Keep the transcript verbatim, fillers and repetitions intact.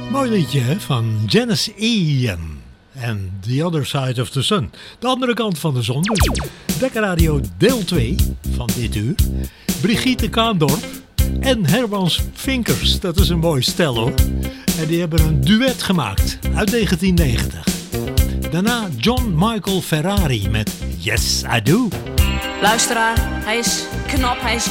Mooi liedje hè, van Janis Ian en The Other Side of the Sun. De andere kant van de zon dus. Dekker Radio deel twee van dit uur. Brigitte Kaandorp en Hermans Vinkers. Dat is een mooi stel hoor. En die hebben een duet gemaakt uit negentien negentig. Daarna John Michael Ferrari met Yes I Do. Luisteraar, hij is knap, hij is